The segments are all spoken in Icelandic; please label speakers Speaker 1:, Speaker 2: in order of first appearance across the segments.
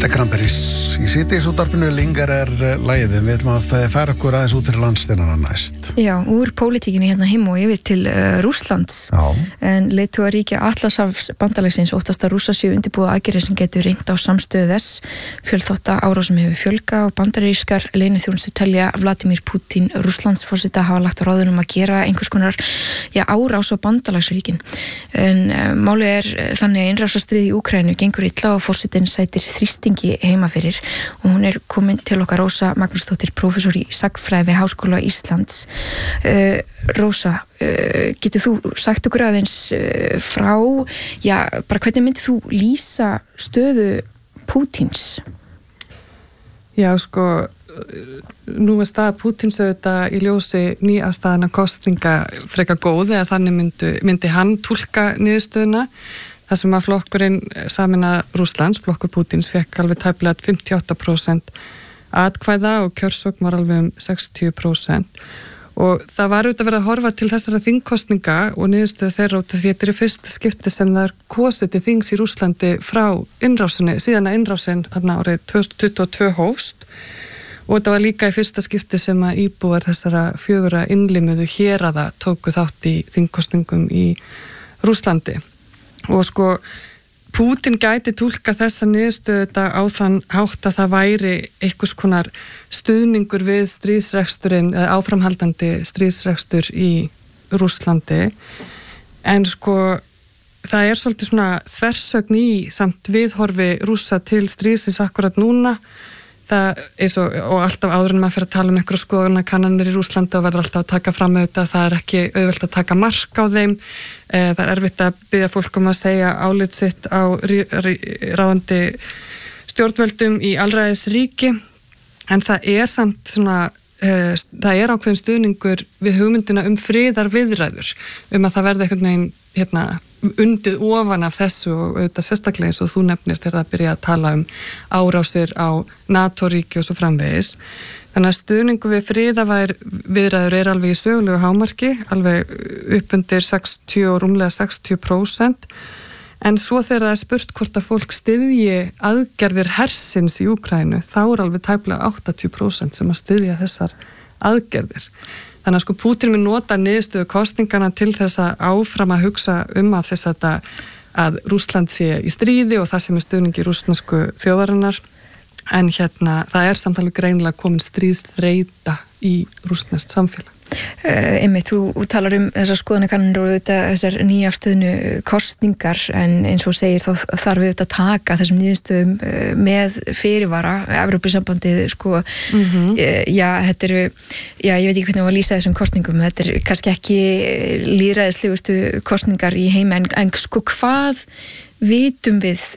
Speaker 1: The Cranberries í síðdegisútvarpinu Lingar lagið, en við ætlum að færa okkur aðeins út fyrir landsteinana næst.
Speaker 2: Já, úr pólitíkinni hérna heim og yfir til Rússlands.
Speaker 1: Já.
Speaker 2: En leiðtogaríkja Atlantshafsbandalagsins óttast að Rússar séu undirbúið aðgerðir sem getur reynt á samstöðu þess. Fjölþátta árásum hefur fjölgað og bandarískar leyniþjónustu telja Vladimir Putin Rússlandsforseta hafa lagt á ráðunum að gera einhvers konar árás á bandalagsríkin. En málið þannig að innrásarstríð í Úkraínu gengur illa og forsetinn sætir þrýstingi heima fyrir og hún komin til okkar Rósa Magnúsdóttir, prófessor í sagnfræði við Háskóla Íslands. Rósa, getur þú sagt okkur aðeins frá, bara hvernig myndir þú lýsa stöðu Pútins?
Speaker 3: Já, nú staða Pútins auðvitað í ljósi nýafstaðna kosninga frekar góð, eða þannig myndi hann túlka niðurstöðuna. Það sem að flokkurinn sameina Rússlands, flokkur Pútins, fekk alveg tæplega 58% atkvæða og kjörsókn var alveg 60%. Og það var auðvitað verið að horfa til þessara þingkostninga og niðurstöðu þeirra út af því þetta fyrsta skipti sem það kosið til þings í Rússlandi frá innrásinni, síðan að innrásin árið 2022 hófst. Og þetta var líka í fyrsta skipti sem að íbúar þessara 4 innlimuðu héraða tóku þátt í þingkostningum í Rússlandi. Og Pútin gæti túlka þessa niðurstöðu þetta á þann hátt að það væri einhvers konar stuðningur við stríðsreksturinn, eða áframhaldandi stríðsrekstur í Rússlandi. En það svolítið svona þversögn í samt viðhorfi Rússa til stríðsins akkurat núna. Það og alltaf áður en maður fyrir að tala um einhverju skoðunarkannanir í Rússlandi og verður alltaf að taka fram auðvitað, það ekki auðvelt að taka mark á þeim. Það erfitt að biðja fólk að segja álit sitt á ráðandi stjórnvöldum í alræðisríki, en það samt það ákveðin stuðningur við hugmyndina friðarviðræður, að það verði einhvern veginn undið ofan af þessu og auðvitað sérstaklega eins og þú nefnir þegar það byrja að tala árásir á NATO-ríki og svo framvegis. Þannig að stuðningu við friðarviðræður alveg í sögulegu hámarki, alveg upp undir 60 og rúmlega 60%. En svo þegar það spurt hvort að fólk styðji aðgerðir hersins í Úkraínu, þá alveg tæplega 80% sem að styðja þessar aðgerðir. Þannig að Pútin mun nota niðurstöðu kosningana til þess að áfram að hugsa að Rússland sé í stríði og það sem stuðningi rússnesku þjóðarinnar. En það samt alveg greinilega komin stríðsþreyta í rússneskt samfélag.
Speaker 2: Einmitt, þú talar þessar skoðanakannanir og þessar nýafstöðnu kosningar, en eins og segir þá þarf við að taka þessum nýjastöðum með fyrirvara. Evrópusambandið þetta ég veit ekki hvernig að lýsa þessum kosningum, þetta kannski ekki lýðræðislegustu kosningar í heimi, en hvað vitum við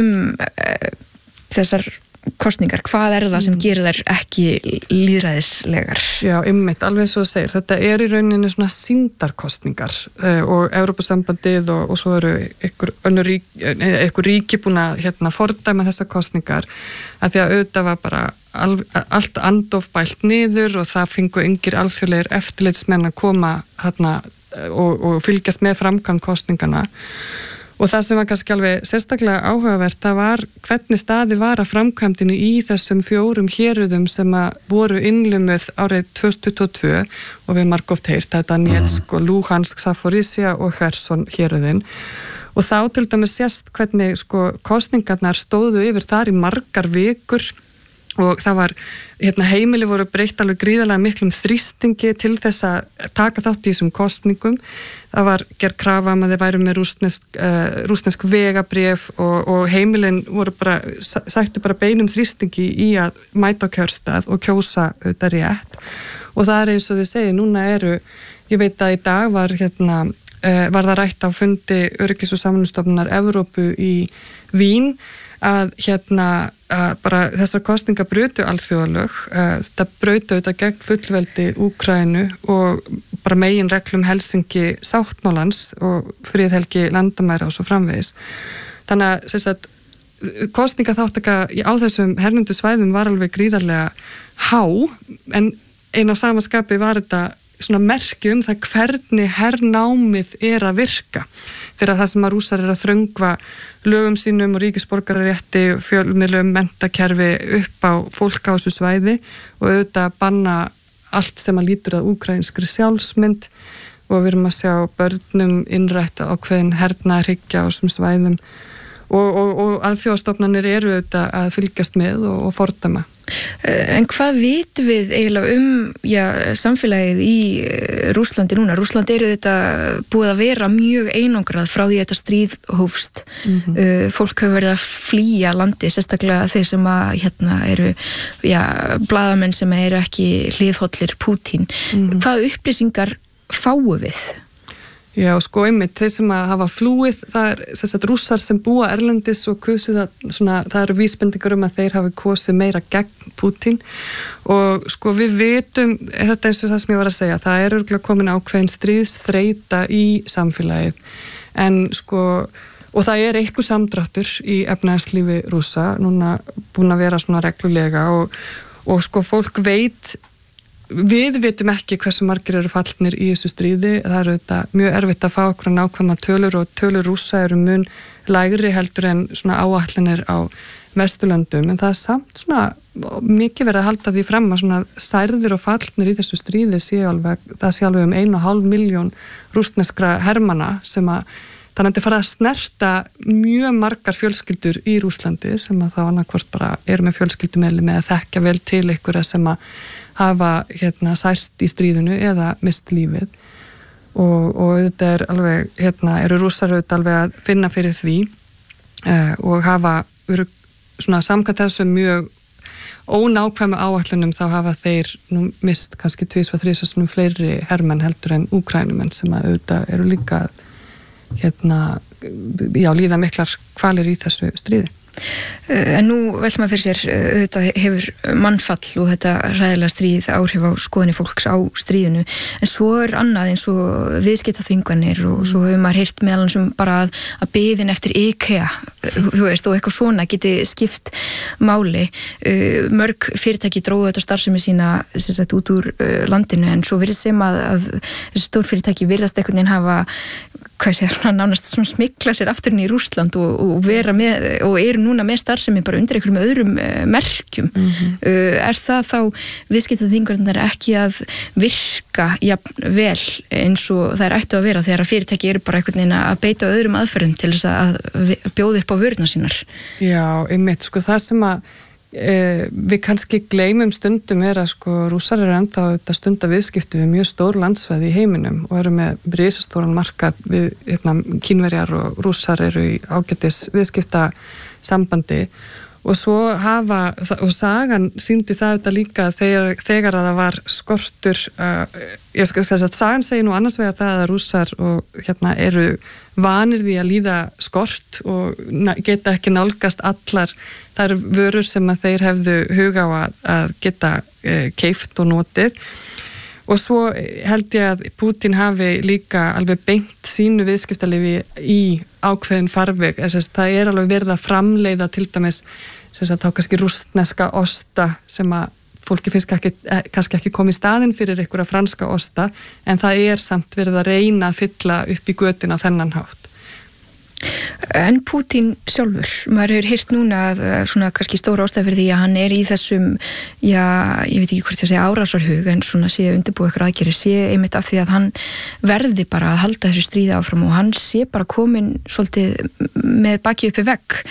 Speaker 2: þessar kosningar, hvað það sem gerir þær ekki lýðræðislegar? Já,
Speaker 3: einmitt, alveg svo segir, þetta í rauninni svona sýndarkosningar og Evrópusambandið og svo einhver ríki búin að fordæma þessar kosningar, að því að auðvitað var bara allt andofbælt niður og það fengu engir alþjóðlegir eftirlitsmenn að koma og fylgjast með framkvæmd kosningana. Og það sem var kannski alveg sérstaklega áhugavert, það var hvernig staði var að framkvæmdinni í þessum 4 héruðum sem voru innlimuð árið 2022 og við margóft heyrt þetta Donetsk og Luhansk, Zaporizhzhia og Kherson héruðin. Og þá til dæmis sést hvernig kosningarnar stóðu yfir þar í margar vikur og það var, heimili voru breytt alveg gríðarlega miklum þrýstingi til þess að taka þátt í þessum kosningum. Það var gerð krafa að þeir væru með rússnesk vegabréf og heimilin voru sættu beinum þrýstingi í að mæta á kjörstað og kjósa auðvitað rétt. Og það eins og þið segja, núna ég veit að í dag var það rætt á fundi Öryggis- og samvinnustofnunar Evrópu í Vín, að bara þessar kosningar brutu alþjóðalög, það brutu auðvitað gegn fullveldi Úkraínu og bara meginreglum Helsinki sáttmálans og friðhelgi landamæra og svo framvegis. Þannig að kosningaþáttaka á þessum hernumdu svæðum var alveg gríðarlega há, en einn á sama skapi var þetta svona merki það hvernig hernámið að virka. þegar það sem að Rússar að þröngva lögum sínum og ríkisborgararétti, fjölmiðlum, menntakerfi upp á fólk á þessu svæði og auðvitað banna allt sem að lítur að úkraínskri sjálfsmynd og við erum að sjá börnum innrætt ákveðin hernaðarhyggja á þessum svæðum og alþjóðastofnanir eru auðvitað að fylgjast með og fordæma.
Speaker 2: En hvað vitum við eiginlega samfélagið í Rússlandi núna? Rússland eru þetta búið að vera mjög einangrað frá því þetta stríð hófst. Fólk hefur verið að flýja landi, sérstaklega þeir sem að eru blaðamenn sem eru ekki hliðhollir Pútín. Hvað upplýsingar fáum við?
Speaker 3: Já, sko einmitt, þeir sem að hafa flúið, það er Rússar sem búa erlendis og kusu það eru vísbendingar að þeir hafi kosið meira gegn Pútín og sko við vitum, þetta eins og það sem ég var að segja, það er örugglega komin ákveðin stríðsþreyta í samfélagið en sko, og það er eitthvað samdráttur í efnahagslífi Rússa, núna búin að vera svona reglulega og sko fólk við vitum ekki hversu margir eru fallnir í þessu stríði, það eru þetta mjög erfitt að fá okkur nákvæma tölur og tölur Rússa eru mun lægri heldur en svona áætlanir á Vesturlöndum en það er samt svona mikið verið að halda því fram að svona særðir og fallnir í þessu stríði sé alveg 1,5 milljón rússneskra hermanna sem að þannig að fara að snerta mjög margar fjölskyldur í Rússlandi sem að þá annarkvort bara eru með fjölskyldumeðli með að þekka vel til einhverja sem að hafa særst í stríðinu eða mist lífið og þetta er alveg, eru Rússar auðvitað alveg að finna fyrir því og hafa svona samkvæmt þessu mjög ónákvæmu áætlunum þá hafa þeir nú mist kannski 2-3 fleiri hermenn heldur en úkrænumenn sem að auðvitað eru líka líða miklar kvalir í þessu stríði.
Speaker 2: En nú veltum að fyrir sér þetta hefur mannfall og þetta hræðilega stríð áhrif á skoðanir fólks á stríðinu en svo er annað eins og viðskiptaþvinganir og svo hefur maður heyrt meðal annars bara að biðin eftir IKEA þú veist og eitthvað svona geti skipt máli mörg fyrirtæki dróðu þetta starfsemi sína sagt, út úr landinu en svo virðist sem að þessi stór fyrirtæki virðast einhvern veginn hafa nánast svona smikla sér aftur inn í Rússland og vera með og eru núna með starfsemi bara undir einhverjum öðrum merkjum. Er það þá viðskiptaþvinganirnar ekki að virka vel eins og það er ættu að vera þegar að fyrirtæki eru bara einhvern veginn að beita öðrum aðferðum til þess að bjóða upp á vörurnar sínar? Já,
Speaker 3: einmitt, sko það sem að við kannski gleymum stundum er að sko Rússar eru enda á þetta stunda viðskipti við mjög stór landsvæði í heiminum og eru með risastóran markað við Kínverjar og Rússar eru í ágætis viðskipta sambandi og svo og sagan sýndi það þetta líka þegar að það var skortur ég skal segja að sagan segir nú annars vegar það að Rússar og eru vanir því að líða skort og geta ekki nálgast allar þær vörur sem að þeir hefðu huga á að geta keypt og notið og svo held ég að Pútín hafi líka alveg beint sínu viðskiptalífi í ákveðin farveg það er alveg verið að framleiða til dæmis þá kannski rússneska osta sem að fólki finnst kannski ekki komið í staðinn fyrir einhverja franska osta en það er samt verið að reyna að fylla upp í götin á þennan hátt.
Speaker 2: En Pútín sjálfur, maður hefur heyrt núna að svona kannski stóra ástæða fyrir því að hann er í þessum, ég veit ekki hvort ég segja árásarhug en svona sé undirbúið eitthvað aðgerið, sé einmitt af því að hann verði bara að halda þessu stríði áfram og hann sé bara komin svolítið með baki uppi vegg.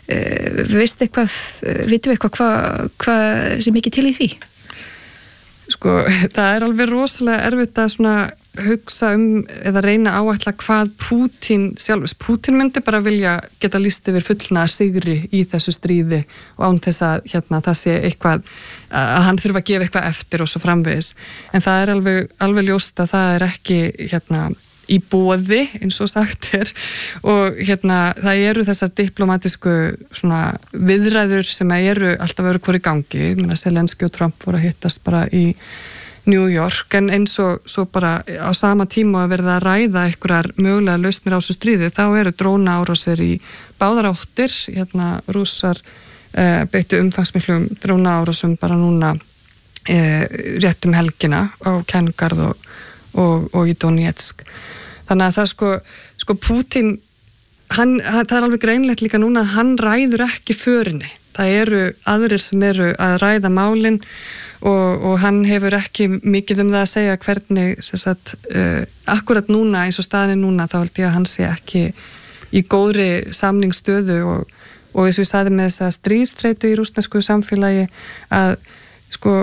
Speaker 2: Vitum við eitthvað hvað sem ekki til í því?
Speaker 3: Sko, það er alveg rosalega erfitt að svona hugsa eða reyna áætla hvað Pútín myndi bara vilja geta lýst yfir fullna sigri í þessu stríði og án þess að það sé eitthvað að hann þurfa að gefa eitthvað eftir og svo framvegis en það er alveg ljóst að það er ekki í boði eins og sagt er og það eru þessar diplomatísku svona viðræður sem eru alltaf öðru hvori gangi, Zelenski og Trump voru að hittast bara í New York en eins og svo bara á sama tíma að verða að ræða einhverjar mögulega lausnir á þessu stríði þá eru drónaárásir í báðar áttir Rússar beittu umfangsmiklum drónaárásum bara núna rétt helgina á Kænugarð og í Donetsk þannig að það sko Pútín það alveg greinlegt líka núna að hann ræður ekki förinni. Það eru aðrir sem eru að ræða málin og hann hefur ekki mikið það að segja hvernig akkurat núna eins og staðin núna þá held ég að hann sé ekki í góðri samningsstöðu og eins og ég sagði með þessa stríðstreitu í rússnesku samfélagi að sko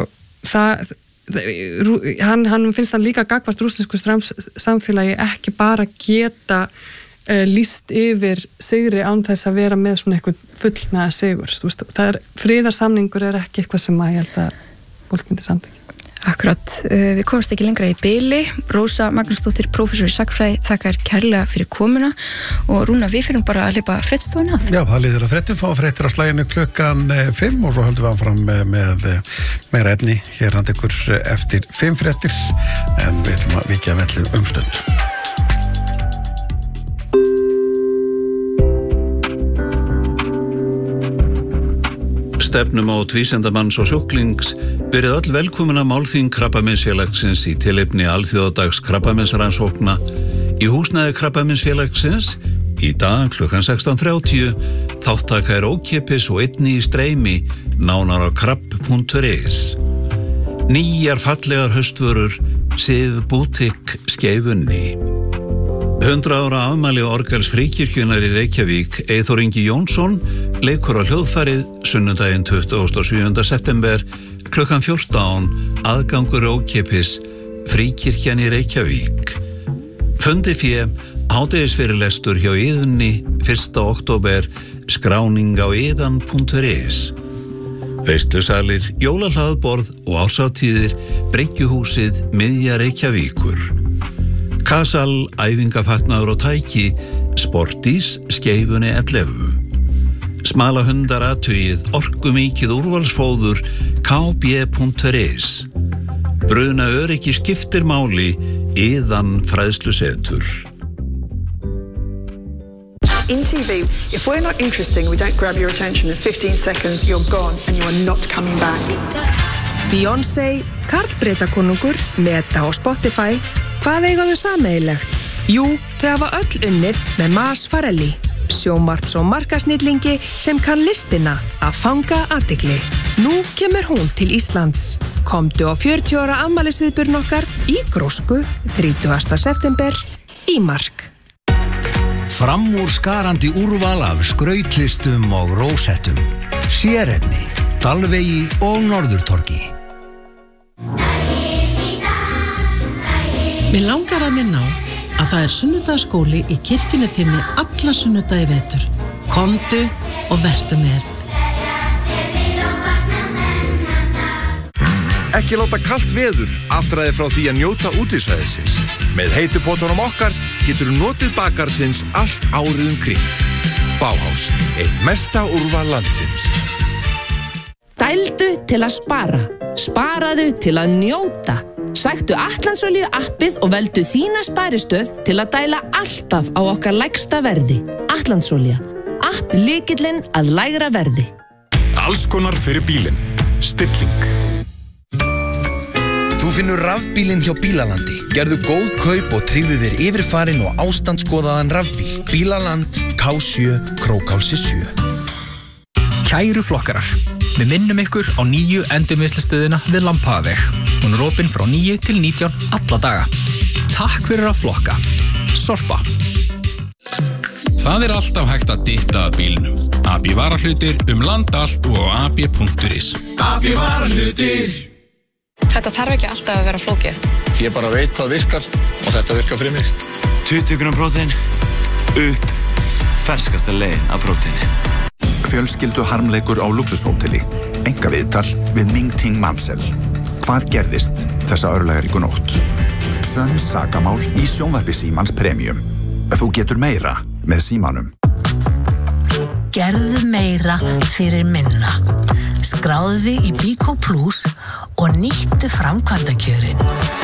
Speaker 3: hann finnst það líka gagnvart rússnesku samfélagi ekki bara geta lýst yfir sigri án þess að vera með svona eitthvað fullnaða sigur. Þú veist, friðarsamningur ekki eitthvað sem að ég held að fólk myndi samþykkja.
Speaker 2: Akkurat, við komumst ekki lengra í bili. Rósa Magnúsdóttir, prófessor í sagnfræði, þakkar kærlega fyrir komuna og Rúna, við fyrir bara að hleypa fréttastofuna að. Já, það líður að fréttum, fá fréttir á slaginu klukkan 5 og svo höldum við áfram með meira efni. Hér handa ykkur eftir 5 fréttir en við ætlum að vikja mellum stund.
Speaker 4: Stefnum á tvísendamanns og sjúklings verið öll velkomin að málþing Krabbameinsfélagsins í tilefni alþjóðadags krabbameinsrannsókna í húsnæði Krabbameinsfélagsins í dag klukkan 16:30. Þáttaka ókeypis og einnig í streymi, nánar á krabb.is. Nýjar fallegar haustvörur, Sið bútikk Skeifunni. 100 ára afmæli orgels Fríkirkjunnar í Reykjavík, Eyþór Ingi Jónsson leikur á hljóðfærið sunnudaginn 27. september klukkan 14, aðgangur ókeypis, Fríkirkjan í Reykjavík. Fundi fé, hádegisfyrirlestur hjá Iðunni 1. október, skráning á iðan.is. Veislusalir, jólahlaðborð og árshátíðir, Bryggjuhúsið, miðja Reykjavíkur. Kasal, æfingafatnaður og tæki, Sportís, Skeifunni 11. Smala hundar athugið, orkumikið úrvalsfóður, kb.is. Bruna öryggi skiptir máli, Iðan fræðslusetur.
Speaker 5: In TV, if we're not interesting, we don't grab your attention in 15 seconds, you're gone and you are not coming back.
Speaker 6: Beyoncé, Karl Bretakonungur, Meta og Spotify, hvað eiga þau sameiginlegt? Jú, þau hafa öll unnið með Mas Farelli, sjónvarps- og markasnillingi sem kann listina að fanga athygli. Nú kemur hún til Íslands. Komdu á 40 ára afmælisviðburðinn okkar í Grósku 30. september í Mark.
Speaker 7: Framúrskarandi úrval af skrautlistum og rósettum. Sérefni, Dalvegi og Norðurtorgi.
Speaker 8: Mér langar að minna á að það sunnudagsskóli í kirkjunni þinni alla sunnudaga í vetur. Komdu og vertu með.
Speaker 9: Ekki láta kalt veður afþræði frá því að njóta útisvæðisins. Með heitu potunum okkar getur notið bakarsins allt árið kring. Bauhaus, eitt mesta úrval landsins.
Speaker 10: Dældu til að spara. Sparaðu til að njóta. Sæktu Atlandsolíu appið og veldu þína sparistöð til að dæla alltaf á okkar lægsta verði. Atlandsolía. App lykillinn að lægra verði.
Speaker 9: Alls konar fyrir bílinn. Stilling.
Speaker 11: Þú finnur rafbílinn hjá Bílalandi. Gerðu góð kaup og tryggðu þér yfirfarinn og ástandskoðaðan rafbíl. Bílaland, K7, Krókálsi 7.
Speaker 12: Kæru flokkarar, við minnum ykkur á nýju endurvinnslustöðina við Lampaveg. Hún er opin frá 9 til 19 alla daga. Takk fyrir að flokka. Sorpa.
Speaker 13: Það er alltaf hægt að dytta að bílnum. AB varahlutir land allt og ab.is.
Speaker 14: AB varahlutir.
Speaker 15: Þetta þarf ekki alltaf að vera flókið.
Speaker 16: Ég bara veit hvað virkar og þetta virkar fyrir mig.
Speaker 17: 20 grömm prótein, upp, ferskasta leiðin af próteini.
Speaker 18: Fjölskyldu harmleikur á luxushóteli. Engaviðtal við Ming Ting Mansell. Hvað gerðist þessa örlagaríku nótt? Sönn sakamál í sjónvarpi Símans Premium. Þú getur meira með Símanum.
Speaker 19: Gerðu meira fyrir minna. Skráðu þig í Bíkó Plus og nýttu framkvæmdakjörin.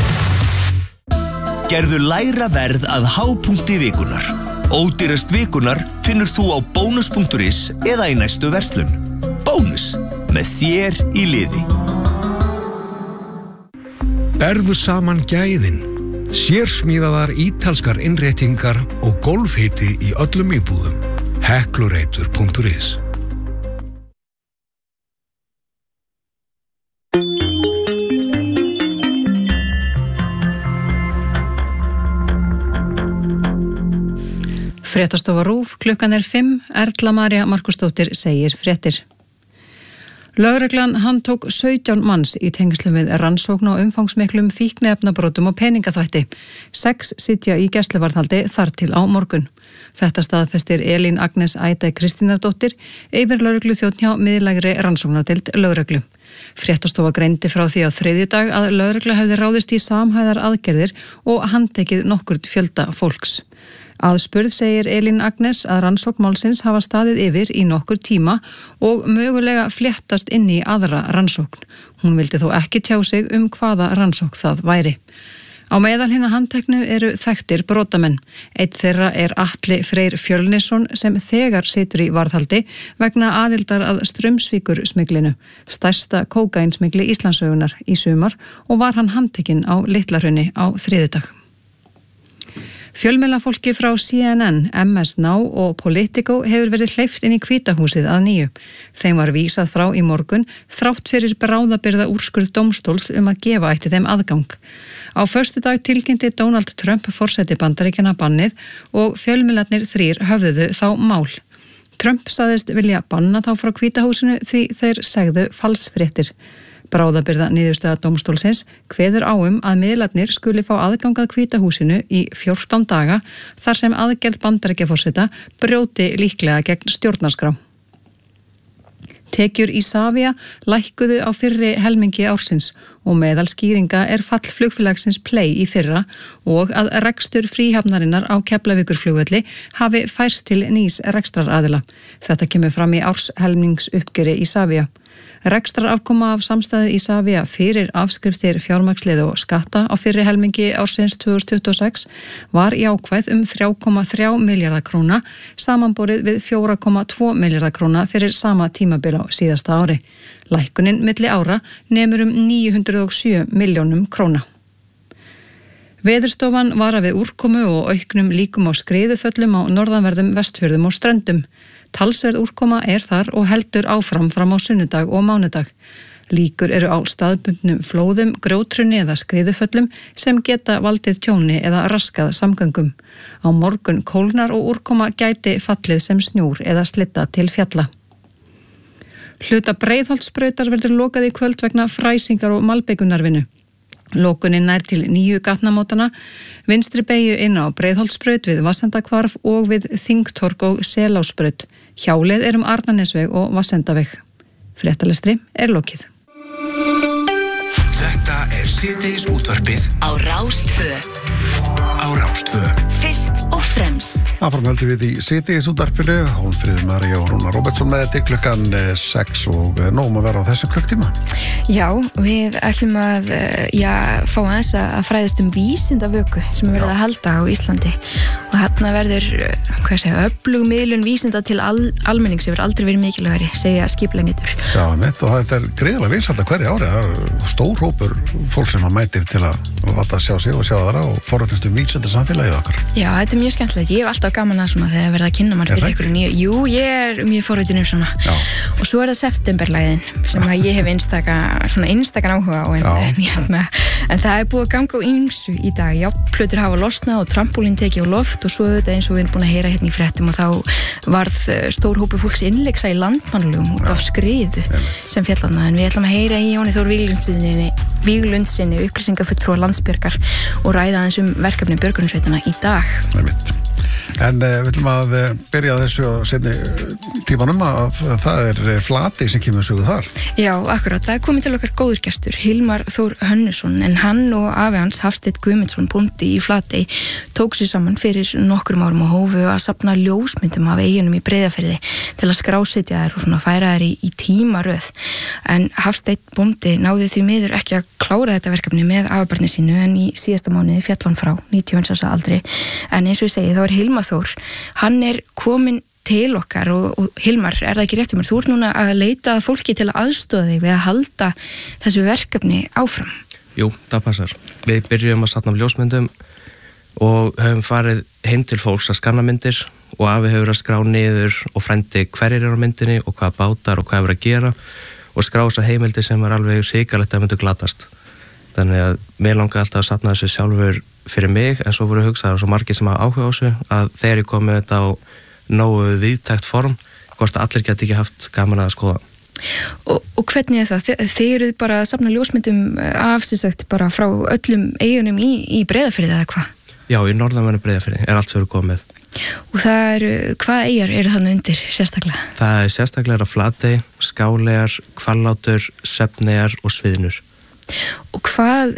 Speaker 20: Gerðu lægra verð að hápunkti vikunar. Ódýrast vikunar finnur þú á bónus.is eða í næstu verslun. Bónus, með þér í liði.
Speaker 21: Berðu saman gæðin. Sérsmíðaðar ítalskar innréttingar og golfhiti í öllum íbúðum. Heklureitur.is.
Speaker 22: Fréttastofa RÚV, klukkan 5, Erla María Markusdóttir segir fréttir. Lögreglan handtók 17 manns í tengslum við rannsókn og umfangsmiklum fíkniefnabrotum og peningaþvætti. 6 sitja í gæsluvarðhaldi þar til á morgun. Þetta staðfestir Elín Agnes Ædæ Kristínardóttir, yfirlögregluþjónn hjá miðlægri rannsóknardeild lögreglu. Fréttastofa greindi frá því á þriðjudag að lögregla hefði ráðist í samhæðar aðgerðir og handtekið nokkurn fjölda fólks. Aðspurð segir Elín Agnes að rannsókn málsins hafa staðið yfir í nokkur tíma og mögulega fléttast inn í aðra rannsókn. Hún vildi þó ekki tjá sig hvaða rannsókn það væri. Á meðal hinna handteknu eru þekktir brotamenn. Einn þeirra er Atli Freyr Fjölnisson sem þegar situr í varðhaldi vegna aðildar að Straumsvíkursmyglinu, stærsta kókaínsmygli Íslandssögunar í sumar, og var hann handtekinn á Litlahrauni á þriðjudag. Fjölmiðlafólki frá CNN, MS Now og Politico hefur verið hleypt inn í Hvítahúsið að nýju. Þeim var vísað frá í morgun þrátt fyrir bráðabirgða úrskurð dómstóls að gefa ætti þeim aðgang. Á föstudag tilkynnti Donald Trump forseti Bandaríkjanna bannið og fjölmiðlarnir 3 höfðuðu þá mál. Trump sagðist vilja banna þá frá Hvítahúsinu því þeir segðu falsfréttir. Bráðabirgða niðurstaða dómstólsins kveður á að miðlarnir skuli fá aðgang að Hvítahúsinu í 14 daga þar sem aðgerð Bandaríkjaforseta brjóti líklega gegn stjórnarskrá. Tekjur Isavia lækkuðu á fyrri helmingi ársins og meðal skýringa er fall flugfélagsins Play í fyrra og að rekstur fríhafnarinnar á Keflavíkurflugvelli hafi færst til nýs rekstraraðila. Þetta kemur fram í árshelmingsuppgjöri Isavia. Rekstrarafkoma af samstæðu Isavia fyrir afskriftir fjármagnslið og skatta á fyrri helmingi ársins 2026 var jákvæð 3,3 milljarða króna samanborið við 4,2 milljarða króna fyrir sama tímabil á síðasta ári. Lækkunin milli ára nemur 907 milljónum króna. Veðurstofan varar við úrkomu og auknum líkum á skriðuföllum á norðanverðum Vestfjörðum og Ströndum. Talsverð úrkoma er þar og heldur áfram fram á sunnudag og mánudag. Líkur eru á staðbundnum flóðum, grjótrunni eða skriðuföllum sem geta valdið tjóni eða raskað samgöngum. Á morgun kólnar og úrkoma gæti fallið sem snjór eða slitta til fjalla. Hluta Breiðholtsbrautar verður lokað í kvöld vegna fræsingar og malbikunarvinnu. Lokunin nær til 9 gatnamótana, vinstri beygju inn á Breiðholtsbraut við Vassendahvarf og við Þingtorg og Selásbraut. Hjálið er Arnarnesveg og Vassendaveg. Fréttalestri er lokið.
Speaker 21: Þetta er síðdegis útvarpið á Rás 2. Á Rás 2.
Speaker 19: Fyrst og fremst.
Speaker 1: Áfram höldum við í síðdegis útvarpinu. Hólmfríður María og Rúnar Róbertsson með þetta klukkan 6 og nógum að vera á þessu klukktíma.
Speaker 2: Já, við ætlum að fá aðeins að fræðast vísindavöku sem er verið að halda á Íslandi og þarna verður, öflug miðlun vísinda til almennings hefur aldrei verið mikilvægari, segja skipulagningur.
Speaker 1: Já, og þetta er greiðlega vinsælda hverju ári. Það er stór hópur fólk sem mætir til að láta sjá sig og sjá aðra og forrættast vísinda samfélagið okkar.
Speaker 2: Já, þetta er mjög skemmtilegt. Ég hef alltaf gaman að svona þegar verið að kynna mann fyrir ykkur nýju. Jú, ég er mjög forrættin svona. Já. Og svo er það septemberlæðin sem að ég hef einstakan áhuga á en það er búið að ganga á ýmsu í dag. Járnplötur hafa losnað og trampólín tekið á loft og svo auðvitað eins og við erum búin að heyra hérna í fréttum og þá varð stór hópur fólks innleiksa í landmannalögum út af skriðu sem fjallanna, en við ætlum að heyra í Jóni Þór Víglundsinni upplýsingafulltrúa Landsbjargar og ræða aðeins verkefni björgunarsveitanna í dag.
Speaker 1: En við ætlum að byrja á þessu og seinni tímanum að það er Flatey sem kemur sögu þar.
Speaker 2: Já, akkurat. Það er komið til okkar góður gestur, Hilmar Þór Hönnusson, en hann og afi hans Hafsteinn Guðmundsson bóndi í Flatey tók sér saman fyrir nokkrum árum og hófu að safna ljósmyndum af eyjunum í Breiðafirði til að skrásetja þær og svona færa þær í tímaröð. En Hafsteinn bóndi náði því miður ekki að klára þetta verkefni með afabarni sínu en í síðasta mánuði féll hann frá 90 ára aldri. En eins og ég segi, þá er Hilmar Þór, hann er komin til okkar og Hilmar, er það ekki rétt um mér? Þú ert núna að leita fólki til að aðstoða þig við að halda þessu verkefni áfram.
Speaker 3: Jú, það passar. Við byrjum að safna ljósmyndum og höfum farið heim til fólks að skanna myndir og afi hefur að skrá niður og frendi hverjir eru á myndinni og hvað bátar og hvað hefur að gera og skrá þessar heimildir sem er alveg hrikalegt að myndu glatast. Þannig að mér langar alltaf að safna þessu sjálfur fyrir mig en svo voru hugsaðar svo margir sem hafa áhuga á þessu að þegar ég kom með þetta á nógu viðtækt form, hvort að allir geti ekki haft gaman að skoða.
Speaker 2: Og hvernig er það? Þið eruð bara að safna ljósmyndum af sem sagt bara frá öllum eyjunum í Breiðafirði eða hvað?
Speaker 3: Já, í norðanverðu Breiðafirði er allt sem eru komið.
Speaker 2: Og það eru, hvaða eyjar eru þannig undir sérstaklega?
Speaker 3: Það er sérstaklega Flatey, Skáleyjar, Hvallátur, Svefneyjar og Sviðnur.
Speaker 2: Og hvað,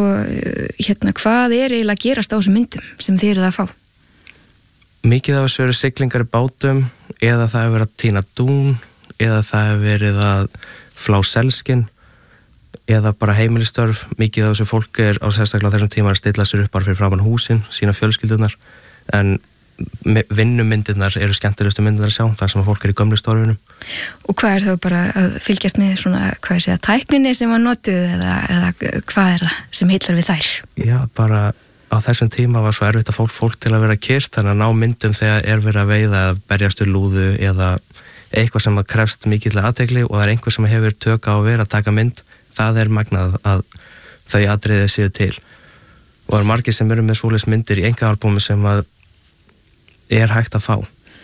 Speaker 2: hvað er eiginlega að gerast á þessum myndum sem þið eruð að fá?
Speaker 3: Mikið af þessu eru siglingar í bátum eða það hefur verið að tína dún eða það hefur verið að flá selskinn eða bara heimilistörf. Mikið af þessu fólk er á sérstaklega þessum tíma að stilla sér upp bara fyrir framan húsin, sína fjölskyldunar en vinnumyndirnar eru skemmtilegustu myndirnar að sjá, þar sem að fólk er í gömlu stórunum.
Speaker 2: Og hvað er þá bara að fylgjast með svona, hvað ég segja, tækninni sem var notuð eða hvað er það sem heillar við þær? Já, bara á þessum tíma var svo erfitt að fólk til að vera kyrrt, þannig að ná myndum þegar er verið að veiða eða berjast við lúðu eða eitthvað sem að krefst mikilvæg athygli og það er einhver sem hefur tök á að vera að taka mynd, það er magnað að þau atriði séu til. Og það er margir sem eru með svoleiðis myndir í einkaalbúmi sem að er hægt að fá.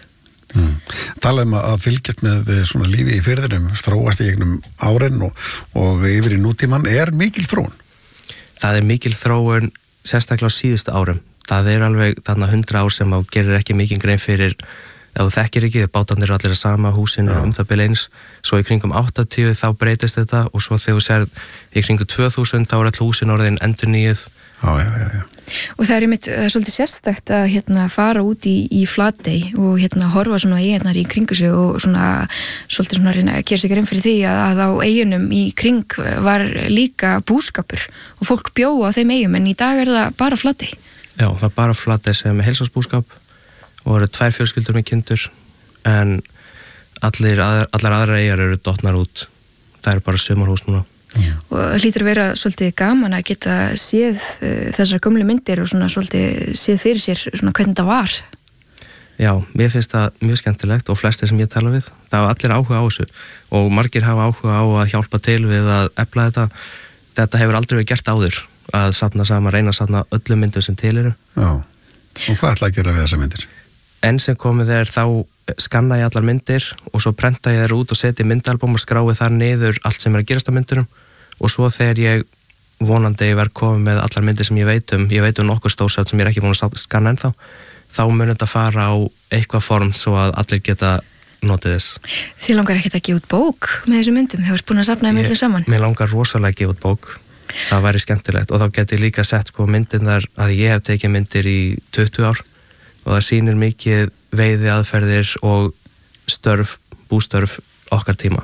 Speaker 1: Talaðum að fylgjast með svona lífi í firðinum, þróast í gegnum árin og yfir í nútíman, er mikil þróun?
Speaker 3: Það er mikil þróun sérstaklega á síðustu árum. Það er alveg þarna 100 ár sem á gerir ekki mikið grein fyrir ef þú þekkir ekki, bátarnir eru allir að sama húsinu það bil eins, svo í kringum 80 þá breytist þetta og svo þegar þú sér í kringum 2000 þá er all húsin orðin endurnýjuð.
Speaker 1: Já.
Speaker 2: Og það er svolítið sérstakt að fara út í Flatey og horfa svona eyjarnar í kringu sig og svolítið reyna að gera sig grein fyrir því að á eyjunum í kring var líka búskapur og fólk bjó á þeim eyjum en í dag er það bara Flatey.
Speaker 3: Já, það er bara Flatey sem er heilsársbúskap og eru 2 fjölskyldur með kindur en allar aðrar eyjar eru dottnar út. Það er bara sumarhús núna.
Speaker 2: Og hlýtur að vera svolítið gaman að geta séð þessar gömlu myndir og svolítið séð fyrir sér hvernig það var.
Speaker 3: Já, mér finnst það mjög skemmtilegt og flestir sem ég tala við, það hafa allir áhuga á þessu og margir hafa áhuga á að hjálpa til við að efla þetta. Þetta hefur aldrei verið gert áður að safna saman, reyna að safna öllum myndum sem til eru.
Speaker 1: Já, og hvað ætla að gera við þessar myndir?
Speaker 3: Enn sem komið er þá skanna ég allar myndir og svo prenta ég þær út og setja í myndalbum og skrái þar niður allt sem er að gerast á myndunum og svo þegar ég vonandi verð komið með allar myndir sem ég veit um nokkur stórsöld sem ég er ekki búin að skanna ennþá, þá mun þetta fara á eitthvað form svo að allir geta notið þess.
Speaker 2: Þið langar ekkert að gefa út bók með þessum myndum, þið varst búin að safna þeim öllu saman?
Speaker 3: Mér langar rosalega að gefa út bók, það væri skemmtilegt og þá get ég líka sett myndirnar að ég hef tekið myndir í 20 ár og það sýnir mikið veiði aðferðir og bústörf okkar tíma.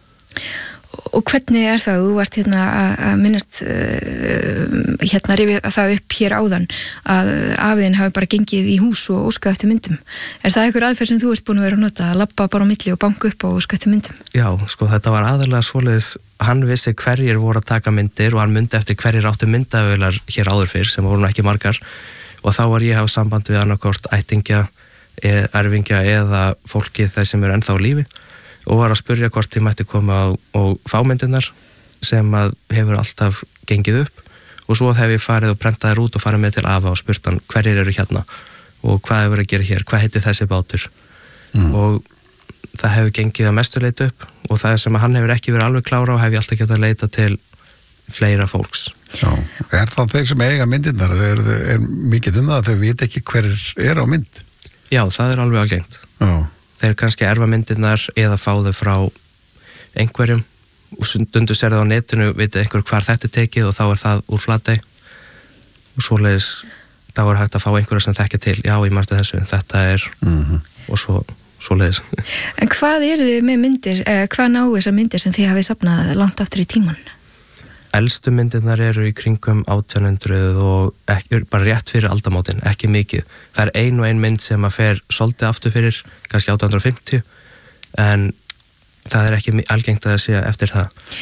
Speaker 2: Og hvernig er það? Þú varst að minnast rifið það upp hér áðan að afiðin hafi bara gengið í hús og óskað eftir myndum. Er það einhver aðferð sem þú ert búin að vera að nota, að labba bara á milli og banka upp og óska eftir myndum? Já,
Speaker 3: þetta var aðalega svoleiðis, hann vissi hverjir voru að taka myndir og hann myndi eftir hverjir áttu myndavélar hér áður fyrr sem voru ekki margar og þá var ég að hafa samband við annarkort ættingja, erfingja eða fólki þeir sem eru ennþá á lífi og var að spyrja hvort ég mætti koma og fá myndirnar sem að hefur alltaf gengið upp og svo hef ég farið og prentað þær út og farið með til afa og spurt hann hverjir eru hérna og hvað hefur að gera hér, hvað heitir þessi bátur og það hefur gengið að mestu leita upp og það sem að hann hefur ekki verið alveg klára og hef ég alltaf getað að leita til fleira fólks.
Speaker 1: Já, er það þeir sem eiga myndirnar, er mikið það að þau veit ekki hverjir er á mynd?
Speaker 3: Já, það er alveg algengt.
Speaker 1: Já.
Speaker 3: Þeir kannski erfa myndirnar eða fá þau frá einhverjum og stundu sér það á netinu, veit einhver hvar þetta er tekið og þá er það úr Flatey og svoleiðis þá er hægt að fá einhverja sem þekkja til, já ég margti þessu, þetta er og svoleiðis.
Speaker 2: En hvað eru þið með myndir, hvað ná þessar myndir sem þið hafið safnað langt aftur í tíman?
Speaker 3: Elstu myndirnar eru í kringum 1800 og ekki, bara rétt fyrir aldamótin, ekki mikið. Það er ein mynd sem að fer svolítið aftur fyrir, kannski 1850, en það er ekki algengt að segja eftir það.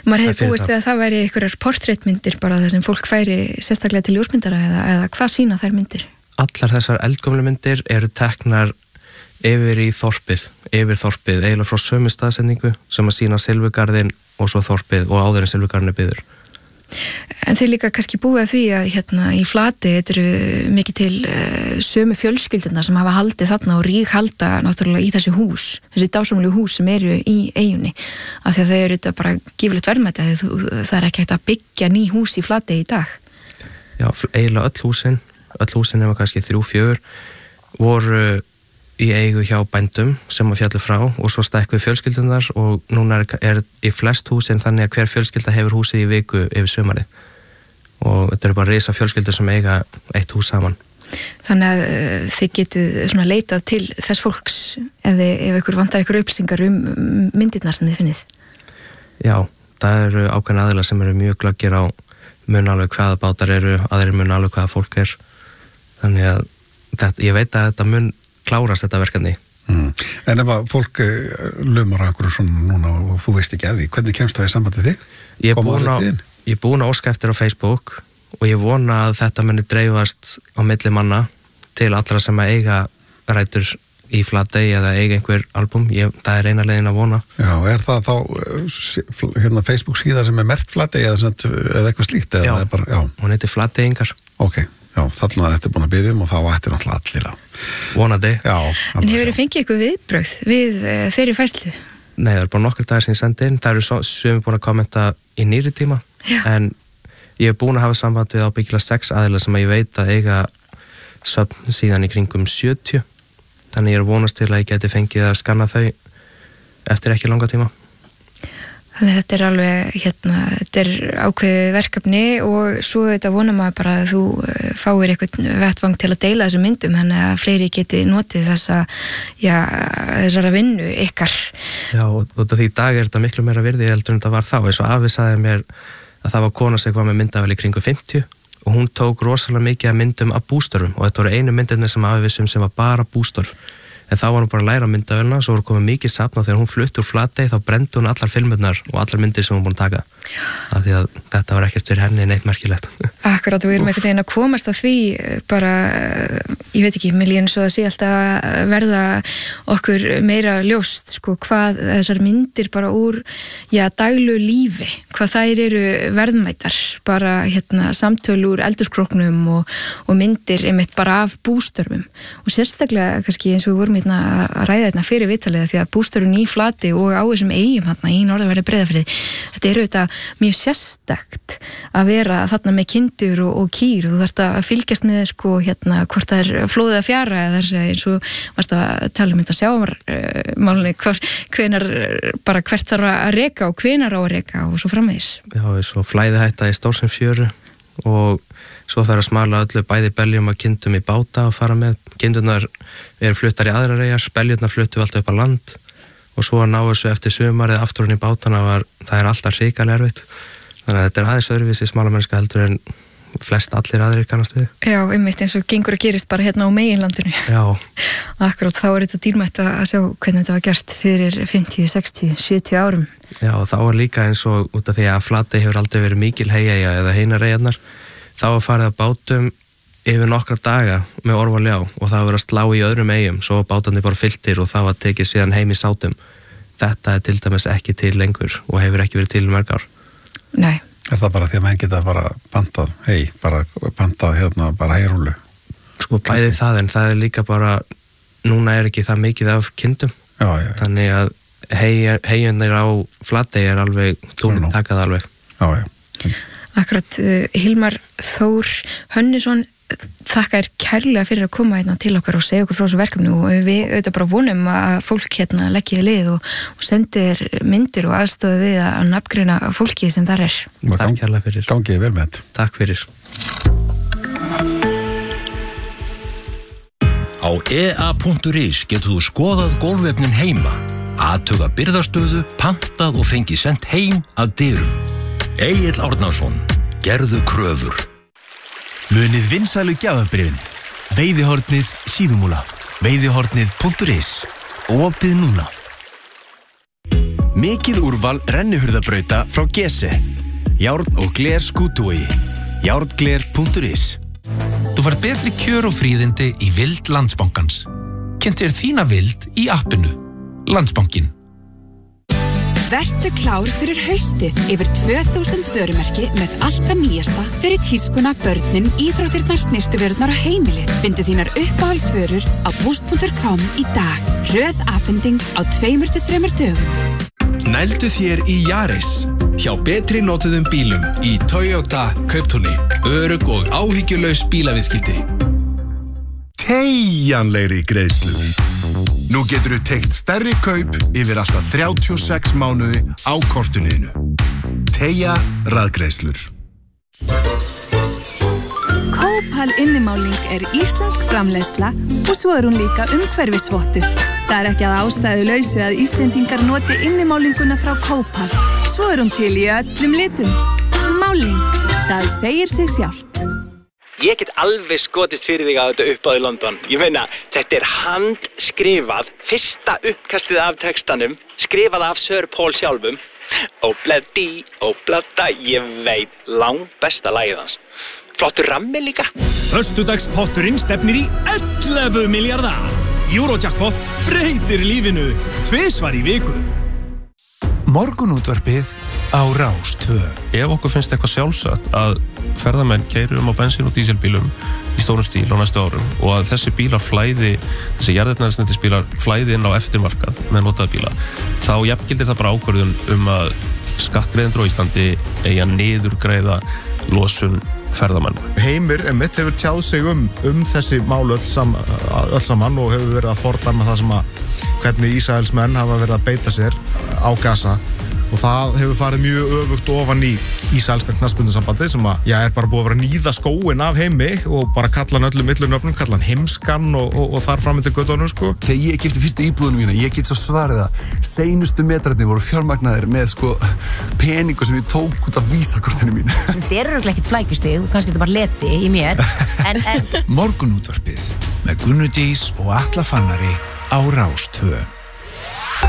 Speaker 2: Maður hefði búist við að það væri einhverjar portréttmyndir bara þess að fólk færi sérstaklega til ljósmyndara eða hvað sýna þær myndir?
Speaker 3: Allar þessar eldgömlu myndir eru teknar yfir þorpið, eiginlega frá sömu staðsendingu sem að sýna Silfugarðinn og svo þorpið og áður en Silfugarðinn er byggður.
Speaker 2: En þeir líka kannski búið að því að í Flatey þetta eru mikið til sömu fjölskyldurnar sem hafa haldið þarna og ríkhalda náttúrulega í þessi hús, þessi dásamlegu hús sem eru í eyjunni, af því að þau eru þetta bara gífurlegt verðmæti að það er ekki hægt að byggja ný hús í Flatey í dag.
Speaker 3: Já, eiginlega öll húsin nema kannski 3-4 voru í eigu hjá bændum sem að fjallu frá og svo stækkuðu fjölskyldunar og núna er í flest húsin þannig að hver fjölskylda hefur húsið í viku yfir sumarið og þetta eru bara risa fjölskyldur sem eiga eitt hús saman.
Speaker 2: Þannig að þið getuð leitað til þess fólks ef ykkur vantar ykkur upplýsingar myndirnar sem þið finnið?
Speaker 3: Já, það eru ákveðin aðilar sem eru mjög glöggir á mun alveg hvaða bátar eru, aðrir mun alveg hvaða fólk er. Þannig að ég veit að þetta mun klárast þetta verkefni.
Speaker 1: En ef að fólk lumar á einhverju svona núna og þú veist ekki að því, hvernig kemst það í sambandi þig?
Speaker 3: Ég er búin að óska eftir á Facebook og ég vona að þetta muni dreifast á milli manna til allra sem að eiga rætur í Flatey eða eiga einhver album. Það er eina leiðin að vona. Já, er það þá Facebook síða sem er merkt Flatey eða eitthvað slíkt? Já, hún heitir Flateyingar.
Speaker 1: Ok. Já, þarna þetta er búin að biðja og þá ættir náttúrulega allir að
Speaker 3: vonandi.
Speaker 1: Já,
Speaker 2: en hefur þið fengið eitthvað viðbrögð við þeirri færslu?
Speaker 3: Nei, það er bara nokkur dagar sem ég sendi inn. Það eru sumir búin að kommenta í nýri tíma. Já. En ég hef búin að hafa samband við ábyggilega 6 aðilar sem að ég veit að eiga söfn síðan í kringum 70. Þannig ég er vonast til að ég geti fengið að skanna þau eftir ekki langa tíma.
Speaker 2: Þannig að þetta er alveg, þetta er ákveðið verkefni og svo þetta vonum að bara að þú fáir eitthvað vettvang til að deila þessum myndum, þannig að fleiri geti notið þessara vinnu ykkar.
Speaker 3: Já, og því í dag er þetta miklu meira virði heldur en þetta var þá, eins og afi sagði mér að það var kona sem var með myndavél í kringum 50 og hún tók rosalega mikið af myndum af bústörfum og þetta voru einu myndirnir sem afi vissum sem var bara bústörf. En þá var hún bara að læra myndavélina, svo voru komið mikið safn og þegar hún flutti úr Flatey þá brendi hún allar filmurnar og allar myndir sem hún búin að taka. Af því að þetta var ekkert fyrir henni neitt merkilegt.
Speaker 2: Akkurat, og við erum einhvern veginn að komast að því bara, ég veit ekki, mér líður eins og að sé alltaf verða okkur meira ljóst, hvað þessar myndir bara úr, daglu lífi, hvað þær eru verðmætar, bara samtölu úr eldurskróknum og myndir einmitt bara af bústörfum og sérstaklega kannski eins og við vorum að ræða þetta fyrir viðtalið því að bústörfun í Flatey og á þessum eyjum í norðanverðu Breiðafirði, þetta eru þetta mjög sérstakt að vera þarna með kindur og kýr og þú þarft að fylgjast með hvort það er flóðið að fjara eða eins og varst að tala um þetta sjávarmálunni hvenar bara hvert þarf að reka og hvenar á að reka og svo framvegis.
Speaker 3: Já, svo flæðihætta í Stórsheimsfjöru og svo þarf að smala öllu bæði beljum og kindum í báta og fara með. Kindurnar eru fluttar í aðrar eyjar, beljurnar fluttu alltaf upp á land og svo að ná þessu eftir sumarið aftur í bátana það er alltaf hrikalega erfitt. Þannig að þetta er aðeins öðruvísi smálamennska heldur en flest allir aðrir kannast við.
Speaker 2: Já, einmitt eins og gengur að gerist bara á meginlandinu.
Speaker 3: Já.
Speaker 2: Akkurat, þá er þetta dýrmætt að sjá hvernig þetta var gert fyrir 50, 60, 70 árum.
Speaker 3: Já, og þá er líka eins og út af því að Flatey hefur aldrei verið mikil heyja eða heinareyjarnar, þá var farið að bátum yfir nokkra daga með orf og ljá og það var verið að slá í öðrum eyjum, svo var bátandi bara fylltir og það var tekið síðan heim í sátum. Þetta er til dæmis ekki til lengur og hefur ekki verið til mörg ár.
Speaker 2: Nei.
Speaker 1: Er það bara því að menn geta bara pantað bara heyrúlu?
Speaker 3: Bæði það, en það er líka bara, núna er ekki það mikið af kindum. Já. Þannig að heyjunir á Flatey er alveg, túnum takað alveg.
Speaker 1: Já.
Speaker 2: Akkurat, Hilmar Þór Hönnesson, þakka þér kærlega fyrir að koma til okkar og segja okkur frá þessu verkefni og við auðvitað bara vonum að fólk leggja í lið og sendi þér myndir og aðstofi við að nafngreina fólki sem þar er.
Speaker 3: Takk kærlega fyrir.
Speaker 1: Gangið vel með þetta.
Speaker 3: Takk fyrir.
Speaker 4: Á ea.is getur þú skoðað gólfefnin heima, athuga birgðastöðu, pantað og fengið sent heim að dyrum. Egill Árnason, gerðu kröfur.
Speaker 5: Munið vinsælu gjafabréfin. Veiðihornið Síðumúla. Veiðihornið.is. Opið núna. Mikið úrval rennihurðabrauta frá Gese. Járn og gler skútuogi. Járngler.is.
Speaker 6: Þú fær betri kjör og fríðindi í vild Landsbankans. Kynntu þína vild í appinu. Landsbankin.
Speaker 7: Vertu klár fyrir haustið. Yfir 2000 vörumerki með allt það nýjasta fyrir tískuna, börnin, íþróttirnar, snyrtivörurnar og heimilið. Findu þínar uppáhaldsvörur á boost.com í dag. Röð afhending á 2-3 dögum.
Speaker 5: Nældu þér í Yaris. Hjá betri notuðum bílum í Toyota Kauptúni. Örugg og áhyggjulaus bílaviðskipti.
Speaker 23: Teygjanlegri greiðslur. Nú geturðu teygt stærri kaup yfir alltaf 36 mánuði á kortinu. Teygja raðgreiðslur.
Speaker 24: Kópal innimáling íslensk framleiðsla og svo hún líka umhverfisvottuð. Það ekki að ástæðu lausu að Íslendingar noti innimálinguna frá Kópal. Svo hún til í öllum litum. Máling, það segir sig sjálft.
Speaker 25: Ég get alveg skotist fyrir þig á þetta uppáð í London. Ég meina, þetta handskrifað, fyrsta uppkastið af textanum, skrifað af Sir Paul sjálfum. Óbladi, óblada, ég veit, langbesta lagið hans. Flottur rammi líka.
Speaker 5: Föstudagspotturinn stefnir í 11 milljarða. Eurojackpot breytir lífinu 2 í viku.
Speaker 26: Morgunútvarpið á Rás 2.
Speaker 27: Ef okkur finnst eitthvað sjálfsagt að ferðamenn keyri á bensín- og díselbílum í stórum stíl á næstu árum og að þessi bílar flæði, þessi jarðefnaeldsneytisbílar flæði inn á eftirmarkað með notaða bíla, þá jafngildir það bara ákvörðun að skattgreiðendur á Íslandi eigi að niðurgreiða losun ferðamenn.
Speaker 28: Heimir einmitt hefur tjáð sig þessi mál öll saman og hefur verið að fordæma það sem hvernig Ísraelsmenn hafa verið að beita sér á Gaza og það hefur farið mjög öfugt ofan í Ísraelska knattspyrnusambandið sem er bara búið að vera að níða skóinn af Heimi og bara kalla hann öllum millunöfnum, kalla hann heimskan og þar fram til göttunum sko.
Speaker 29: Þegar ég keypti fyrstu íbúðunum mína, ég get svo svarið að seinustu metrarnir voru fjármagnaðir með peningu sem ég tók út af vísakortinu mínu.
Speaker 19: Þetta örugglega ekkert flækjustig og kannski þetta bara leti í mér en...
Speaker 26: Morgunútvarpið með Gunnu Dís og Atla Fannari á Rás 2.